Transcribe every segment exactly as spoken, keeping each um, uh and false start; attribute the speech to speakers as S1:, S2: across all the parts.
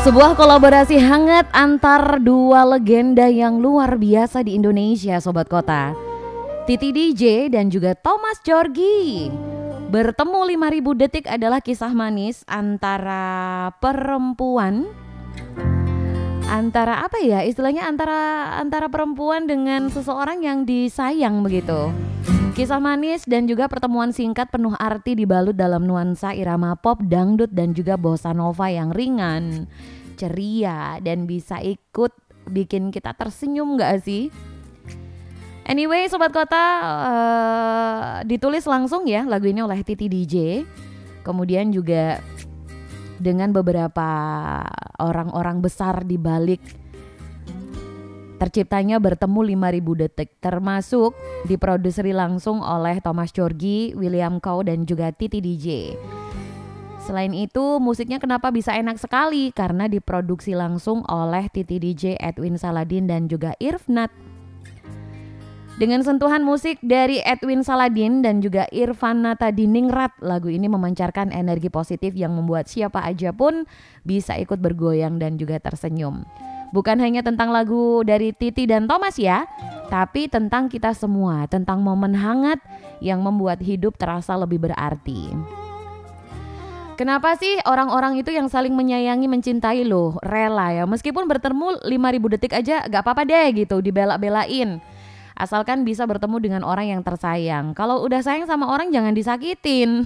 S1: Sebuah kolaborasi hangat antar dua legenda yang luar biasa di Indonesia, Sobat Kota. Titi D J dan juga Thomas Djorghi. Bertemu lima ribu detik adalah kisah manis antara perempuan, antara apa ya istilahnya antara antara perempuan dengan seseorang yang disayang begitu. Kisah manis dan juga pertemuan singkat penuh arti dibalut dalam nuansa irama pop, dangdut dan juga bossa nova yang ringan, ceria dan bisa ikut bikin kita tersenyum gak sih? Anyway, Sobat Kota, uh, ditulis langsung ya lagu ini oleh Titi D J. Kemudian juga dengan beberapa orang-orang besar di balik terciptanya Bertemu lima ribu detik, termasuk diproduseri langsung oleh Thomas Djorghi, William Kau dan juga Titi D J. Selain itu, musiknya kenapa bisa enak sekali? Karena diproduksi langsung oleh Titi D J, Edwin Saladin dan juga Irfnat. Dengan sentuhan musik dari Edwin Saladin dan juga Irfanata Diningrat, lagu ini memancarkan energi positif yang membuat siapa aja pun bisa ikut bergoyang dan juga tersenyum. Bukan hanya tentang lagu dari Titi dan Thomas ya, tapi tentang kita semua, tentang momen hangat yang membuat hidup terasa lebih berarti. Kenapa sih orang-orang itu yang saling menyayangi, mencintai loh, rela ya, meskipun bertemu lima ribu detik aja gak apa-apa deh gitu, dibela-belain. Asalkan bisa bertemu dengan orang yang tersayang. Kalau udah sayang sama orang jangan disakitin.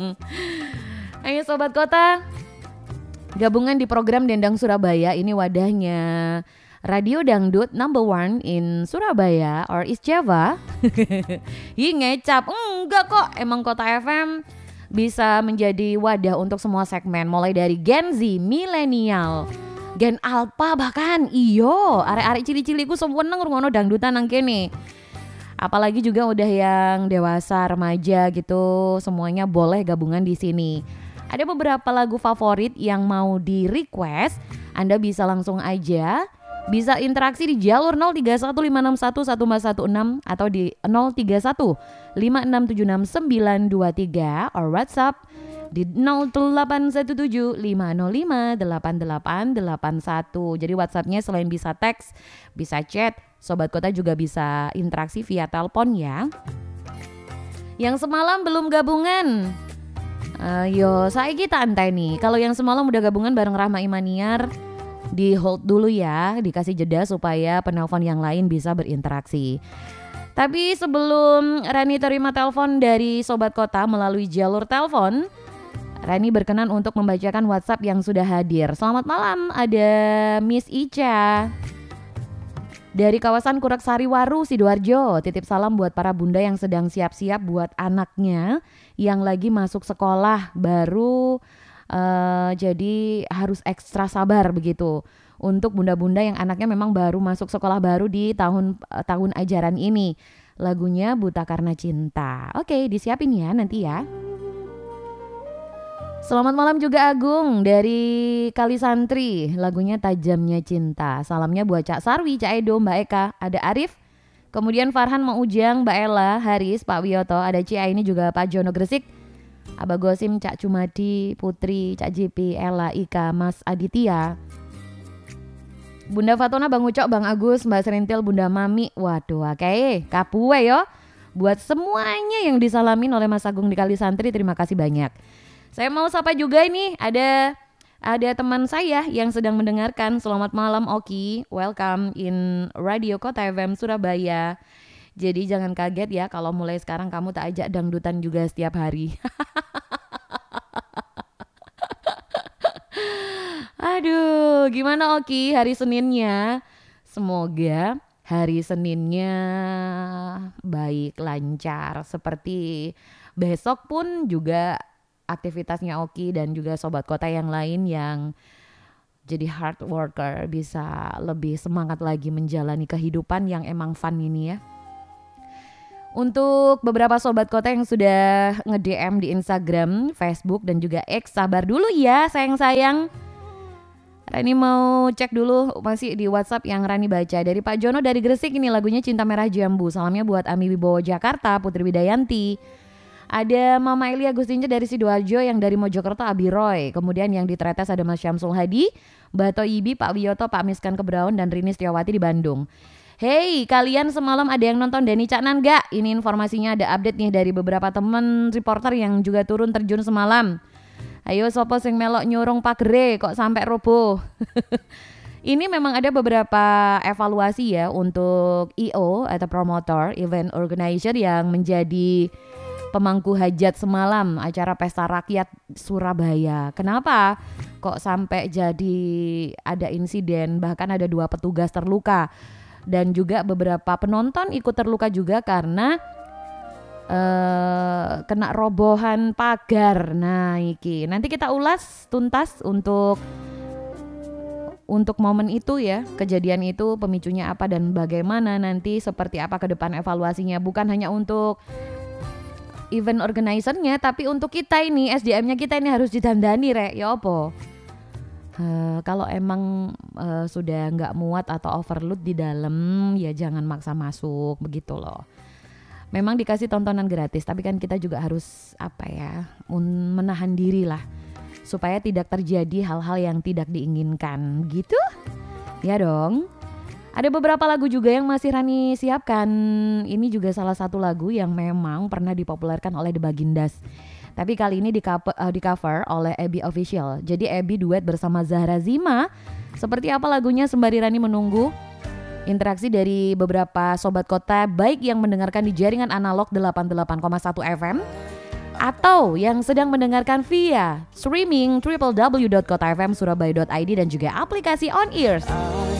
S1: Ayo Sobat Kota, gabungan di program Dendang Surabaya, ini wadahnya Radio Dangdut number one in Surabaya or East Java. Ih ngecap, enggak kok, emang Kota F M bisa menjadi wadah untuk semua segmen, mulai dari Gen Z, milenial, Gen Alpha bahkan. Iyo, arek-arek cili-ciliku seneng ngrungokno dangdutan nang kene. Apalagi juga udah yang dewasa, remaja gitu, semuanya boleh gabungan di sini. Ada beberapa lagu favorit yang mau di request, Anda bisa langsung aja, bisa interaksi di jalur nol tiga satu lima enam satu satu empat satu enam atau di nol tiga satu lima enam tujuh enam sembilan dua tiga or WhatsApp di nol delapan satu tujuh lima nol lima delapan delapan delapan satu. Jadi WhatsAppnya selain bisa teks, bisa chat, Sobat Kota juga bisa interaksi via telepon ya. Yang semalam belum gabungan, Uh, yo, saya kita antai nih. Kalau yang semalam udah gabungan bareng Rahma Imaniar, di hold dulu ya, dikasih jeda supaya penelpon yang lain bisa berinteraksi. Tapi sebelum Rani terima telepon dari Sobat Kota melalui jalur telepon, Rani berkenan untuk membacakan WhatsApp yang sudah hadir. Selamat malam, ada Miss Ica dari kawasan Kuraksari Waru, Sidoarjo. Titip salam buat para bunda yang sedang siap-siap buat anaknya yang lagi masuk sekolah baru, uh, jadi harus ekstra sabar begitu. Untuk bunda-bunda yang anaknya memang baru masuk sekolah baru di tahun uh, tahun ajaran ini. Lagunya Buta Karena Cinta. Oke, disiapin ya nanti ya. Selamat malam juga Agung dari Kalisantri, lagunya Tajamnya Cinta. Salamnya buat Cak Sarwi, Cak Edo, Mbak Eka, ada Arif, kemudian Farhan Maujang, Mbak Ella, Haris, Pak Wiyoto, ada Cia ini juga Pak Jono Gresik, Abah Gosim, Cak Cumadi, Putri, Cak J P, Ella, Ika, Mas Aditya, Bunda Fatona, Bang Ucok, Bang Agus, Mbak Serintil, Bunda Mami. Waduh, oke, kapuwe yo. Buat semuanya yang disalamin oleh Mas Agung di Kalisantri, terima kasih banyak. Saya mau sapa juga ini, ada ada teman saya yang sedang mendengarkan. Selamat malam Oki, welcome in Radio Kota F M Surabaya. Jadi jangan kaget ya kalau mulai sekarang kamu tak ajak dangdutan juga setiap hari. Aduh, gimana Oki hari Seninnya? Semoga hari Seninnya baik, lancar. Seperti besok pun juga aktivitasnya Oki dan juga Sobat Kota yang lain yang jadi hard worker bisa lebih semangat lagi menjalani kehidupan yang emang fun ini ya. Untuk beberapa Sobat Kota yang sudah nge-D M di Instagram, Facebook dan juga X, sabar dulu ya sayang-sayang. Rani mau cek dulu masih di WhatsApp yang Rani baca. Dari Pak Jono dari Gresik, ini lagunya Cinta Merah Jambu. Salamnya buat Ami Wibowo Jakarta, Putri Widayanti, Ada Mama Eli Agustinca dari Sidoarjo, yang dari Mojokerto Abi Roy. Kemudian yang di Tretes ada Mas Syamsul Hadi, Bato Ibi, Pak Wiyoto, Pak Miskan Kebraun, dan Rini Setiawati di Bandung. Hey, kalian semalam ada yang nonton Denny Caknan gak? Ini informasinya ada update nih dari beberapa temen reporter yang juga turun terjun semalam. Ayo sopo sing melok nyurung pagere kok sampai roboh. Ini memang ada beberapa evaluasi ya untuk I O atau promotor, event organizer yang menjadi pemangku hajat semalam acara Pesta Rakyat Surabaya. Kenapa kok sampai jadi ada insiden, bahkan ada dua petugas terluka. Dan juga beberapa penonton ikut terluka juga karena uh, kena robohan pagar. Nah iki nanti kita ulas tuntas untuk untuk momen itu ya, kejadian itu pemicunya apa dan bagaimana nanti seperti apa ke depan evaluasinya. Bukan hanya untuk event organizer-nya, tapi untuk kita ini S D M-nya kita ini harus ditandani rek. Ya apa? Uh, kalau emang uh, sudah nggak muat atau overload di dalam, ya jangan maksa masuk begitu loh. Memang dikasih tontonan gratis, tapi kan kita juga harus apa ya, menahan diri lah supaya tidak terjadi hal-hal yang tidak diinginkan, gitu? Ya dong. Ada beberapa lagu juga yang masih Rani siapkan. Ini juga salah satu lagu yang memang pernah dipopulerkan oleh The Bagindas. Tapi kali ini di cover, uh, di cover oleh Abby Official. Jadi Abby duet bersama Zahra Zima. Seperti apa lagunya sembari Rani menunggu interaksi dari beberapa sobat kota, baik yang mendengarkan di jaringan analog delapan puluh delapan koma satu F M atau yang sedang mendengarkan via streaming w w w dot kota f m surabaya dot i d dan juga aplikasi On Ears.